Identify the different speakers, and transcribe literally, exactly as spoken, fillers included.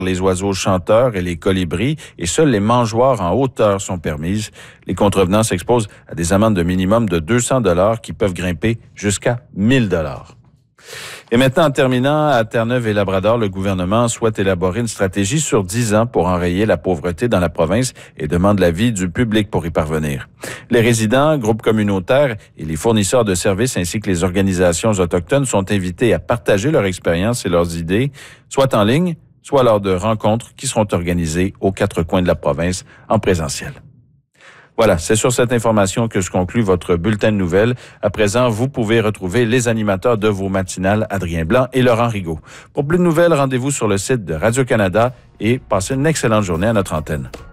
Speaker 1: les oiseaux chanteurs et les colibris, et seuls les mangeoires en hauteur sont permises. Les contrevenants s'exposent à des amendes de minimum de deux cents dollars qui peuvent grimper jusqu'à mille dollars. Et maintenant, en terminant, à Terre-Neuve et Labrador, le gouvernement souhaite élaborer une stratégie sur dix ans pour enrayer la pauvreté dans la province et demande l'avis du public pour y parvenir. Les résidents, groupes communautaires et les fournisseurs de services ainsi que les organisations autochtones sont invités à partager leur expérience et leurs idées, soit en ligne, soit lors de rencontres qui seront organisées aux quatre coins de la province en présentiel. Voilà, c'est sur cette information que je conclue votre bulletin de nouvelles. À présent, vous pouvez retrouver les animateurs de vos matinales, Adrien Blanc et Laurent Rigaud. Pour plus de nouvelles, rendez-vous sur le site de Radio-Canada et passez une excellente journée à notre antenne.